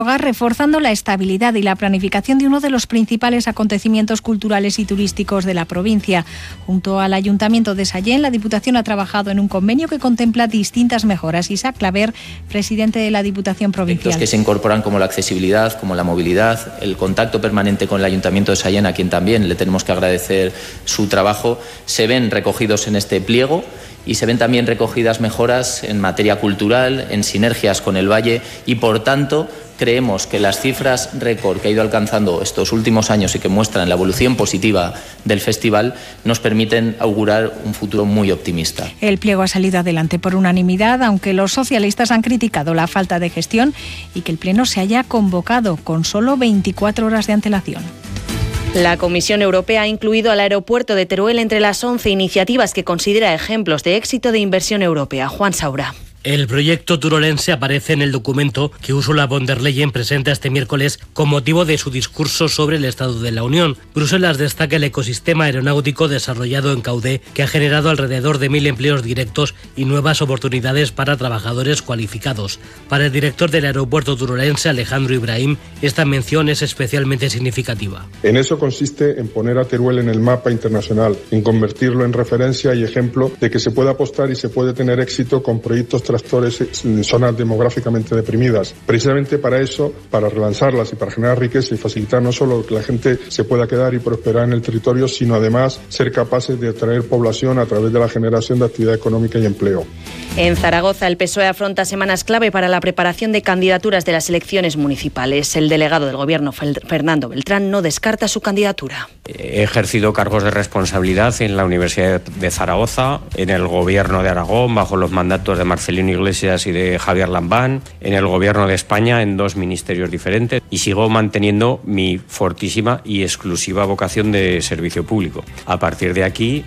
reforzando la estabilidad y la planificación de uno de los principales acontecimientos culturales y turísticos de la provincia. Junto al Ayuntamiento de Sallent, la Diputación ha trabajado en un convenio que contempla distintas mejoras. Isaac Claver, presidente de la Diputación Provincial. Aspectos que se incorporan como la accesibilidad, como la movilidad, el contacto permanente con el Ayuntamiento de Sallent, a quien también le tenemos que agradecer su trabajo, se ven recogidos en este pliego. Y se ven también recogidas mejoras en materia cultural, en sinergias con el Valle y, por tanto, creemos que las cifras récord que ha ido alcanzando estos últimos años y que muestran la evolución positiva del festival nos permiten augurar un futuro muy optimista. El pliego ha salido adelante por unanimidad, aunque los socialistas han criticado la falta de gestión y que el Pleno se haya convocado con solo 24 horas de antelación. La Comisión Europea ha incluido al aeropuerto de Teruel entre las 11 iniciativas que considera ejemplos de éxito de inversión europea. Juan Saura. El proyecto turolense aparece en el documento que Ursula von der Leyen presenta este miércoles con motivo de su discurso sobre el Estado de la Unión. Bruselas destaca el ecosistema aeronáutico desarrollado en Caudé, que ha generado alrededor de 1.000 empleos directos y nuevas oportunidades para trabajadores cualificados. Para el director del aeropuerto turolense, Alejandro Ibrahim, esta mención es especialmente significativa. En eso consiste en poner a Teruel en el mapa internacional, en convertirlo en referencia y ejemplo de que se puede apostar y se puede tener éxito con proyectos tractores en zonas demográficamente deprimidas. Precisamente para eso, para relanzarlas y para generar riqueza y facilitar no solo que la gente se pueda quedar y prosperar en el territorio, sino además ser capaces de atraer población a través de la generación de actividad económica y empleo. En Zaragoza, el PSOE afronta semanas clave para la preparación de candidaturas de las elecciones municipales. El delegado del Gobierno, Fernando Beltrán, no descarta su candidatura. He ejercido cargos de responsabilidad en la Universidad de Zaragoza, en el Gobierno de Aragón, bajo los mandatos de Marcelino Iglesias y de Javier Lambán, en el Gobierno de España, en 2 ministerios diferentes, y sigo manteniendo mi fortísima y exclusiva vocación de servicio público. A partir de aquí,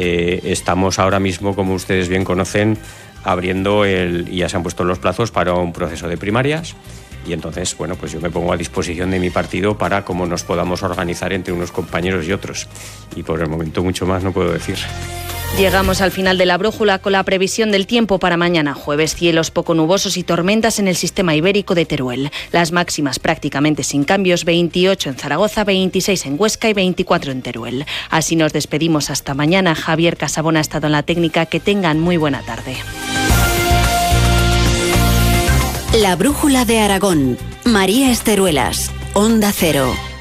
estamos ahora mismo, como ustedes bien conocen, abriendo y ya se han puesto los plazos para un proceso de primarias. Y entonces, bueno, pues yo me pongo a disposición de mi partido para cómo nos podamos organizar entre unos compañeros y otros. Y por el momento mucho más no puedo decir. Llegamos al final de la brújula con la previsión del tiempo para mañana jueves. Cielos poco nubosos y tormentas en el sistema ibérico de Teruel. Las máximas prácticamente sin cambios, 28 en Zaragoza, 26 en Huesca y 24 en Teruel. Así nos despedimos hasta mañana. Javier Casabona ha estado en la técnica. Que tengan muy buena tarde. La brújula de Aragón. María Esteruelas, Onda Cero.